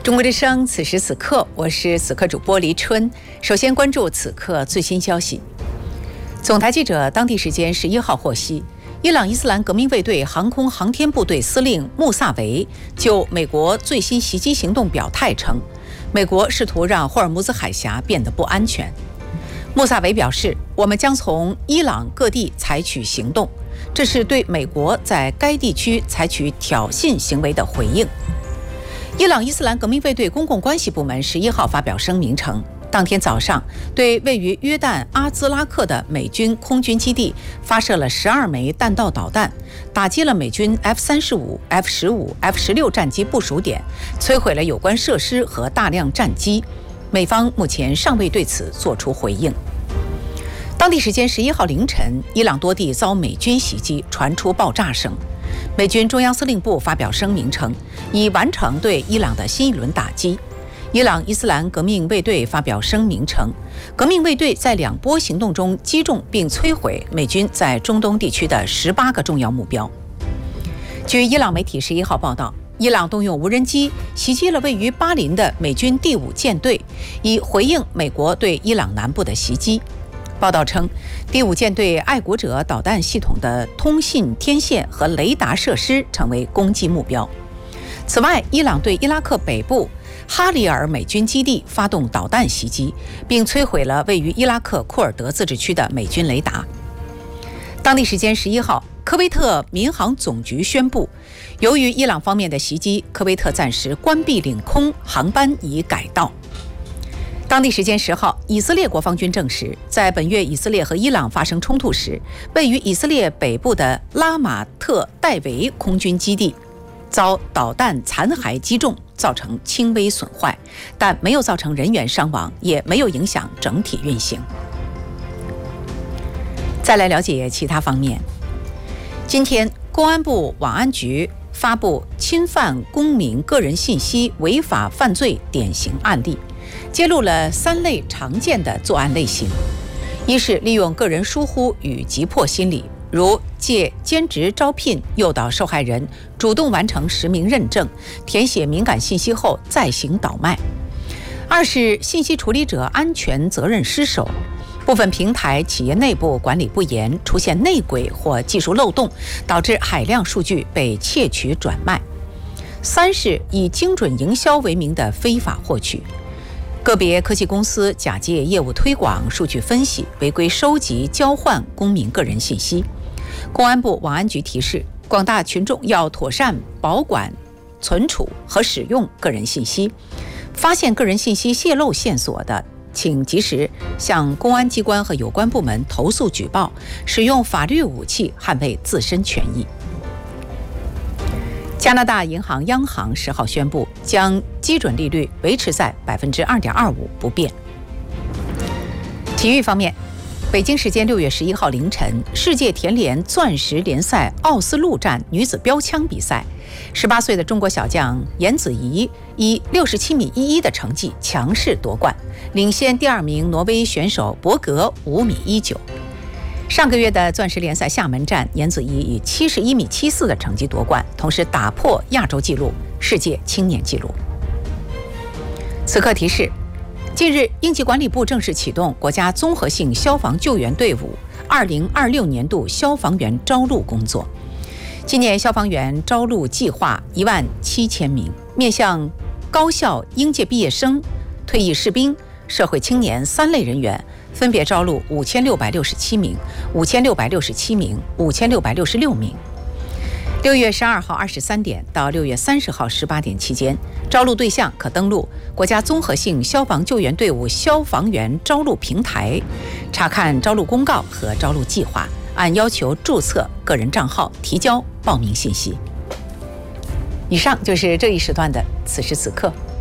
中国之声，此时此刻，我是此刻主播黎春。首先关注此刻最新消息。总台记者当地时间11号获悉，伊朗伊斯兰革命卫队航空航天部队司令穆萨维就美国最新袭击行动表态称，美国试图让霍尔木兹海峡变得不安全。穆萨维表示，我们将从伊朗各地采取行动，这是对美国在该地区采取挑衅行为的回应。伊朗伊斯兰革命卫队公共关系部门11号发表声明称，当天早上对位于约旦阿兹拉克的美军空军基地发射了12枚弹道导弹，打击了美军 F-35、F-15、F-16 战机部署点，摧毁了有关设施和大量战机。美方目前尚未对此作出回应。当地时间11号凌晨，伊朗多地遭美军袭击，传出爆炸声。美军中央司令部发表声明称，已完成对伊朗的新一轮打击。伊朗伊斯兰革命卫队发表声明称，革命卫队在2波行动中击中并摧毁美军在中东地区的18个重要目标。据伊朗媒体11号报道，伊朗动用无人机袭击了位于巴林的美军第5舰队，以回应美国对伊朗南部的袭击。报道称，第5舰队爱国者导弹系统的通信天线和雷达设施成为攻击目标。此外，伊朗对伊拉克北部哈里尔美军基地发动导弹袭击，并摧毁了位于伊拉克库尔德自治区的美军雷达。当地时间11号，科威特民航总局宣布，由于伊朗方面的袭击，科威特暂时关闭领空航班以改道。当地时间10号，以色列国防军证实，在本月以色列和伊朗发生冲突时，位于以色列北部的拉马特戴维空军基地遭导弹残骸击中，造成轻微损坏，但没有造成人员伤亡，也没有影响整体运行。再来了解其他方面。今天，公安部网安局发布侵犯公民个人信息违法犯罪典型案例，揭露了3类常见的作案类型。一是利用个人疏忽与急迫心理，如借兼职招聘诱导受害人主动完成实名认证，填写敏感信息后再行倒卖。二是信息处理者安全责任失守，部分平台企业内部管理不严，出现内鬼或技术漏洞，导致海量数据被窃取转卖。三是以精准营销为名的非法获取，个别科技公司假借业务推广、数据分析，违规收集、交换公民个人信息。公安部网安局提示，广大群众要妥善保管、存储和使用个人信息，发现个人信息泄露线索的，请及时向公安机关和有关部门投诉举报，使用法律武器捍卫自身权益。加拿大银行央行10号宣布，将基准利率维持在2.25%不变。体育方面，北京时间6月11号凌晨，世界田联钻石联赛奥斯陆站女子标枪比赛，18岁的中国小将颜子怡以67.11米的成绩强势夺冠，领先第2名挪威选手博格5.19米。上个月的钻石联赛厦门站，颜子怡以71.74米的成绩夺冠，同时打破亚洲纪录、世界青年纪录。此刻提示，近日应急管理部正式启动国家综合性消防救援队伍2026年度消防员招录工作。今年消防员招录计划17000名，面向高校应届毕业生、退役士兵、社会青年3类人员，分别招录5667名、5667名、5666名。6月12号23点到6月30号18点期间，招录对象可登录国家综合性消防救援队伍消防员招录平台，查看招录公告和招录计划，按要求注册个人账号，提交报名信息。以上就是这一时段的此时此刻。